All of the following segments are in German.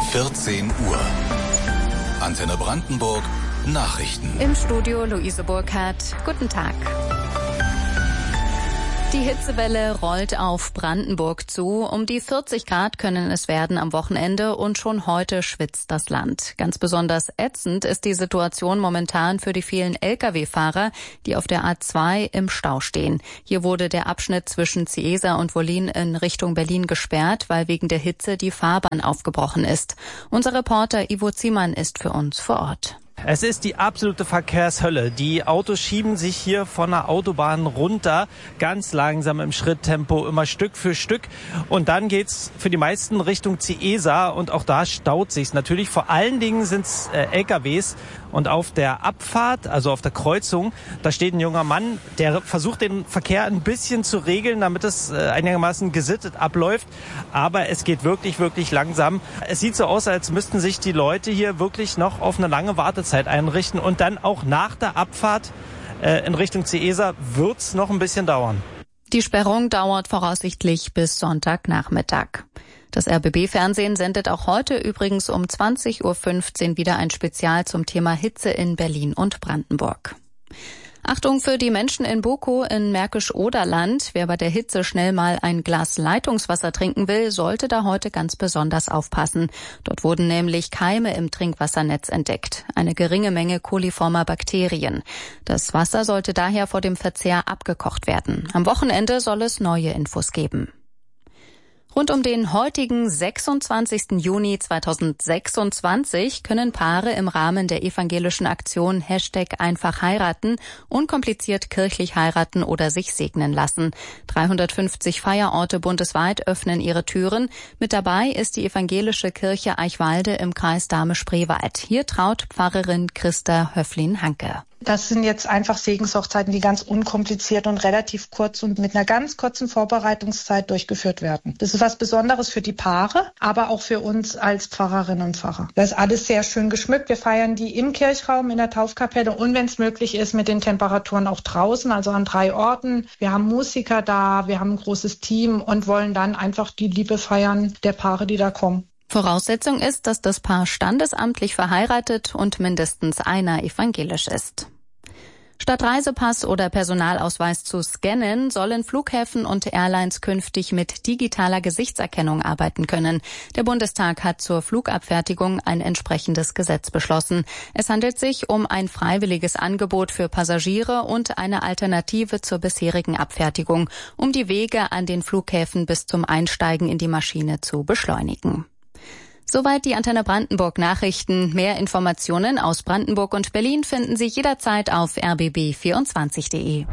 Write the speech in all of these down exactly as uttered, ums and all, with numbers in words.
vierzehn Uhr. Antenne Brandenburg, Nachrichten. Im Studio Luise Burkhardt. Guten Tag. Die Hitzewelle rollt auf Brandenburg zu. Um die vierzig Grad können es werden am Wochenende und schon heute schwitzt das Land. Ganz besonders ätzend ist die Situation momentan für die vielen L K W-Fahrer, die auf der A zwei im Stau stehen. Hier wurde der Abschnitt zwischen Ciesa und Wollin in Richtung Berlin gesperrt, weil wegen der Hitze die Fahrbahn aufgebrochen ist. Unser Reporter Ivo Ziemann ist für uns vor Ort. Es ist die absolute Verkehrshölle. Die Autos schieben sich hier von der Autobahn runter, ganz langsam im Schritttempo, immer Stück für Stück. Und dann geht's für die meisten Richtung Ciesa und auch da staut sich's natürlich. Vor allen Dingen sind's äh, L K Ws. Und auf der Abfahrt, also auf der Kreuzung, da steht ein junger Mann, der versucht den Verkehr ein bisschen zu regeln, damit es äh, einigermaßen gesittet abläuft. Aber es geht wirklich, wirklich langsam. Es sieht so aus, als müssten sich die Leute hier wirklich noch auf eine lange Wartezeit einrichten. Und dann auch nach der Abfahrt äh, in Richtung Ciesa wird's noch ein bisschen dauern. Die Sperrung dauert voraussichtlich bis Sonntagnachmittag. Das R B B-Fernsehen sendet auch heute übrigens um zwanzig Uhr fünfzehn wieder ein Spezial zum Thema Hitze in Berlin und Brandenburg. Achtung für die Menschen in Boko in Märkisch-Oderland. Wer bei der Hitze schnell mal ein Glas Leitungswasser trinken will, sollte da heute ganz besonders aufpassen. Dort wurden nämlich Keime im Trinkwassernetz entdeckt. Eine geringe Menge koliformer Bakterien. Das Wasser sollte daher vor dem Verzehr abgekocht werden. Am Wochenende soll es neue Infos geben. Rund um den heutigen sechsundzwanzigsten Juni zweitausendsechsundzwanzig können Paare im Rahmen der evangelischen Aktion Hashtag einfach heiraten unkompliziert kirchlich heiraten oder sich segnen lassen. dreihundertfünfzig Feierorte bundesweit öffnen ihre Türen. Mit dabei ist die evangelische Kirche Eichwalde im Kreis Dahme-Spreewald. Hier traut Pfarrerin Christa Höflin-Hanke. Das sind jetzt einfach Segenshochzeiten, die ganz unkompliziert und relativ kurz und mit einer ganz kurzen Vorbereitungszeit durchgeführt werden. Das ist was Besonderes für die Paare, aber auch für uns als Pfarrerinnen und Pfarrer. Das ist alles sehr schön geschmückt. Wir feiern die im Kirchraum, in der Taufkapelle und wenn es möglich ist, mit den Temperaturen auch draußen, also an drei Orten. Wir haben Musiker da, wir haben ein großes Team und wollen dann einfach die Liebe feiern der Paare, die da kommen. Voraussetzung ist, dass das Paar standesamtlich verheiratet und mindestens einer evangelisch ist. Statt Reisepass oder Personalausweis zu scannen, sollen Flughäfen und Airlines künftig mit digitaler Gesichtserkennung arbeiten können. Der Bundestag hat zur Flugabfertigung ein entsprechendes Gesetz beschlossen. Es handelt sich um ein freiwilliges Angebot für Passagiere und eine Alternative zur bisherigen Abfertigung, um die Wege an den Flughäfen bis zum Einsteigen in die Maschine zu beschleunigen. Soweit die Antenne Brandenburg Nachrichten. Mehr Informationen aus Brandenburg und Berlin finden Sie jederzeit auf r b b vierundzwanzig punkt de.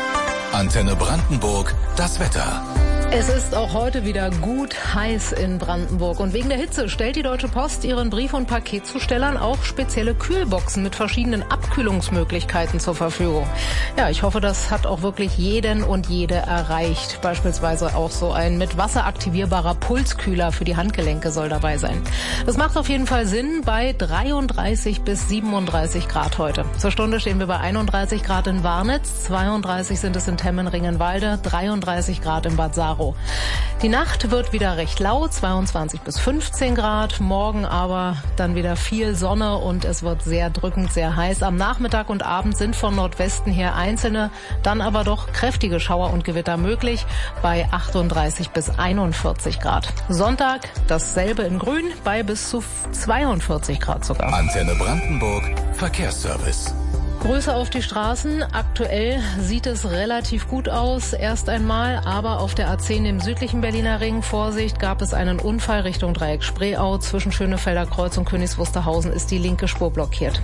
Antenne Brandenburg, das Wetter. Es ist auch heute wieder gut heiß in Brandenburg und wegen der Hitze stellt die Deutsche Post ihren Brief- und Paketzustellern auch spezielle Kühlboxen mit verschiedenen Abkühlungsmöglichkeiten zur Verfügung. Ja, ich hoffe, das hat auch wirklich jeden und jede erreicht. Beispielsweise auch so ein mit Wasser aktivierbarer Pulskühler für die Handgelenke soll dabei sein. Das macht auf jeden Fall Sinn bei dreiunddreißig bis siebenunddreißig Grad heute. Zur Stunde stehen wir bei einunddreißig Grad in Warnitz, zweiunddreißig sind es in Temmen-Ringenwalde, dreiunddreißig Grad in Bad Saro. Die Nacht wird wieder recht laut, zweiundzwanzig bis fünfzehn Grad. Morgen aber dann wieder viel Sonne und es wird sehr drückend, sehr heiß. Am Nachmittag und Abend sind von Nordwesten her einzelne, dann aber doch kräftige Schauer und Gewitter möglich bei achtunddreißig bis einundvierzig Grad. Sonntag dasselbe in Grün bei bis zu zweiundvierzig Grad sogar. Antenne Brandenburg, Verkehrsservice. Grüße auf die Straßen. Aktuell sieht es relativ gut aus, erst einmal, aber auf der A zehn im südlichen Berliner Ring, Vorsicht, gab es einen Unfall Richtung Dreieck Spreeau. Zwischen Schönefelder Kreuz und Königs Wusterhausen ist die linke Spur blockiert.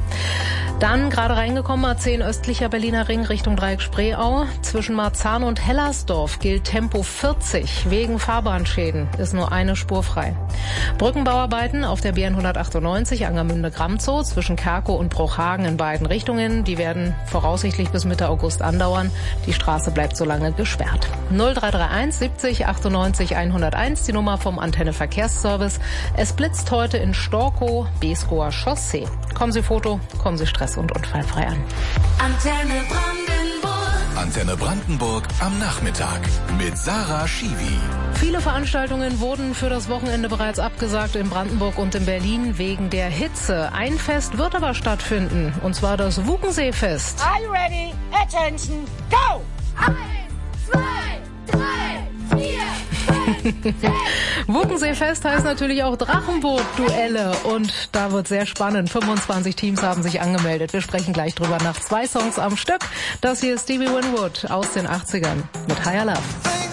Dann gerade reingekommen, A zehn östlicher Berliner Ring Richtung Dreieck Spreeau. Zwischen Marzahn und Hellersdorf gilt Tempo vierzig. Wegen Fahrbahnschäden ist nur eine Spur frei. Brückenbauarbeiten auf der B hundertachtundneunzig Angermünde-Gramzow zwischen Kerkow und Bruchhagen in beiden Richtungen. Die werden voraussichtlich bis Mitte August andauern. Die Straße bleibt so lange gesperrt. null drei drei eins siebzig achtundneunzig hunderteins, die Nummer vom Antenne Verkehrsservice. Es blitzt heute in Storkow, Beeskower Chaussee. Kommen Sie Foto, kommen Sie stress- und unfallfrei an. Antenne Brandenburg. Antenne Brandenburg am Nachmittag mit Sarah Schiwi. Viele Veranstaltungen wurden für das Wochenende bereits abgesagt in Brandenburg und in Berlin wegen der Hitze. Ein Fest wird aber stattfinden, und zwar das Wukenseefest. Are you ready? Attention, go! Eins, zwei, drei, vier, fünf, sechs. Wukenseefest heißt natürlich auch Drachenboot-Duelle, und da wird sehr spannend. fünfundzwanzig Teams haben sich angemeldet. Wir sprechen gleich drüber nach zwei Songs am Stück. Das hier ist Stevie Winwood aus den achtzigern mit Higher Love.